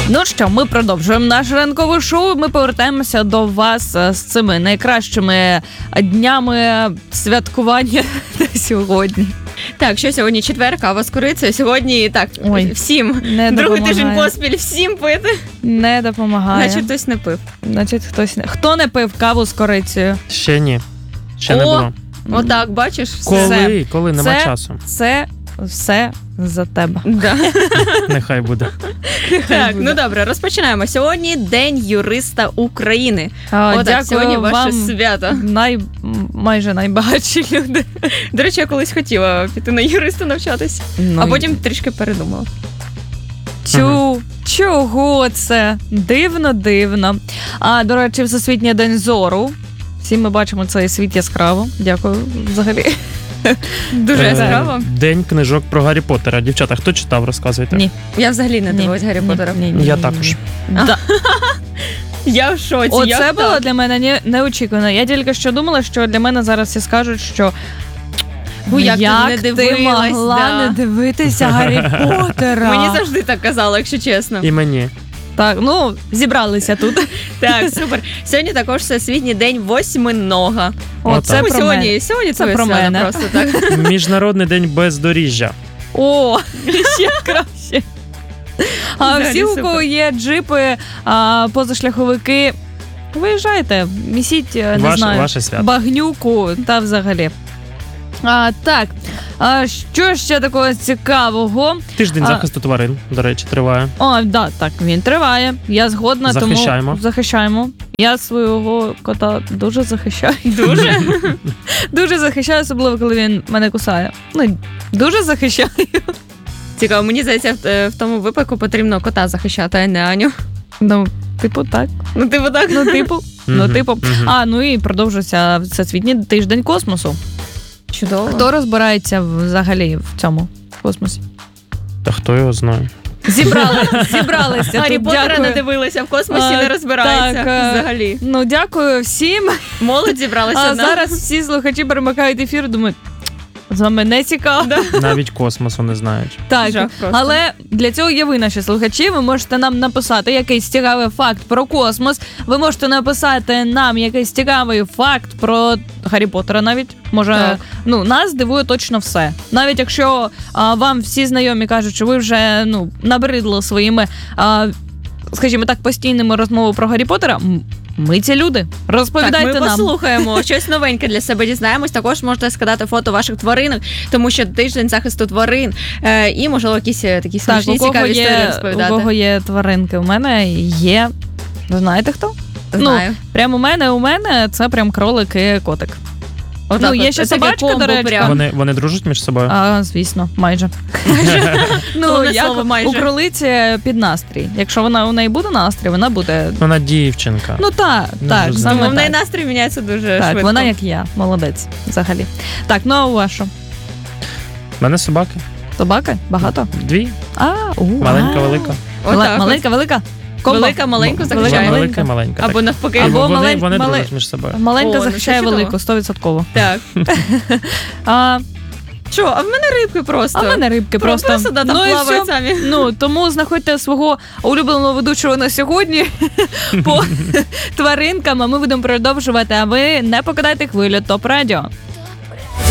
Ну що, ми продовжуємо наше ранкове шоу. Ми повертаємося до вас з цими найкращими днями святкування на сьогодні. Так, що сьогодні четвер, кава з корицею. Сьогодні, так, всім. Другий тиждень поспіль, всім пити. Не допомагає. Значить, хтось не пив. Хто не пив каву з корицею? Ще ні. Ще не було. Отак, бачиш? Коли нема часу. Це все за тебе. Да. Нехай буде. Так, ну добре, розпочинаємо. Сьогодні День юриста України. Дякую сьогодні ваше вам, свято. Майже найбагатші люди. До речі, я колись хотіла піти на юриста навчатись, а потім трішки передумала. Чого це? Дивно. До речі, Всесвітній день зору. Всі ми бачимо цей світ яскраво. Дякую взагалі. Дуже яскраво. День книжок про Гаррі Поттера. Дівчата, хто читав, розказуйте. Ні. Я взагалі не дивилась Гаррі Поттера. Я також. Я в шоці. Оце було для мене неочікувано. Я тільки що думала, що для мене зараз всі скажуть, що як ти могла не дивитися Гаррі Поттера? Мені завжди так казали, якщо чесно. І мені. Так, зібралися тут. Так, супер. Сьогодні також Всесвітній день восьминога. Це про мене. Сьогодні це про мене. Просто так. Міжнародний день бездоріжжя. О, ще краще. Всі, у кого є джипи, позашляховики, виїжджайте, місіть, не знаю, ваше свято. Багнюку та взагалі. Так, що ще такого цікавого? Тиждень захисту тварин, до речі, триває. Так, він триває. Я згодна, тому захищаємо. Я свого кота дуже захищаю. Дуже? Дуже захищаю, особливо, коли він мене кусає. Дуже захищаю. Цікаво, мені здається, в тому випадку потрібно кота захищати, а не Аню. Так. І продовжується Всесвітній тиждень космосу. Чудово. Хто розбирається взагалі в цьому космосі? Та хто його знає? Зібралися. Гаррі Поттера не дивилися, в космосі не розбирається взагалі. Дякую всім. Молодь зібралася. Зараз всі слухачі перемикають ефір і думають, з вами не цікаво. Навіть космосу не знають. Так, але для цього є ви, наші слухачі. Ви можете нам написати якийсь цікавий факт про космос. Ви можете написати нам якийсь цікавий факт про Гаррі Поттера навіть. Може, нас дивує точно все. Навіть якщо вам всі знайомі кажуть, що ви вже набридли своїми, скажімо так, постійними розмовами про Гаррі Поттера, ми ці люди. Розповідайте нам. Ми послухаємо, щось новеньке для себе дізнаємось. Також можете скидати фото ваших тваринок, тому що тиждень захисту тварин. І, можливо, якісь такі смішні, цікаві історії розповідати. У кого є тваринки? У мене є... Ви знаєте хто? Знаю. Прямо у мене це прям кролик і котик. Є ще собачка, до речі. Вони дружать між собою? Звісно, майже. У кролиці під настрій. Якщо у неї буде настрій, вона буде... Вона дівчинка. Так, саме так. В неї настрій міняється дуже швидко. Так, вона як я, молодець, взагалі. Так, а у вас що? У мене собаки. Собаки? Багато? 2. Маленька, велика. Маленька, велика? Велика, маленьку захищає. Велика, маленька. Або навпаки. Або вони дружать між собою. Маленька захищає велику, 100%. Так. Що, а в мене рибки просто. Просто там плавають самі. Тому знаходьте свого улюбленого ведучого на сьогодні по тваринкам, а ми будемо продовжувати. А ви не покидайте хвилю ТОП Радіо.